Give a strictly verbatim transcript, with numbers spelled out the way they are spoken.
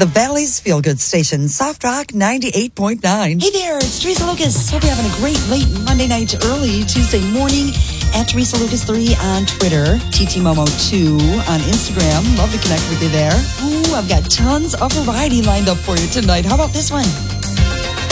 the Valley's feel-good station, Soft Rock ninety-eight point nine. Hey there, it's Teresa Lucas. Hope you're having a great late Monday night, early Tuesday morning. At Teresa Lucas three on Twitter, T T Momo two on Instagram. Love to connect with you there. Ooh, I've got tons of variety lined up for you tonight. How about this one?